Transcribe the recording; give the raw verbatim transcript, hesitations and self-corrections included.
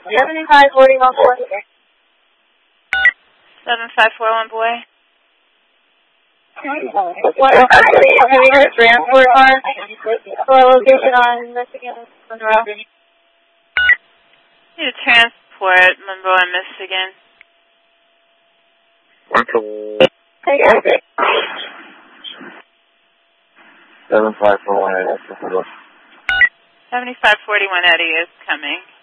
seventy-five forty-one boy. seven five four one boy. What actually have you heard transport car for a location on Michigan Monroe? Need to transport Monroe and Michigan. Take it. seven five four one Eddie. seventy-five forty-one Eddie is coming.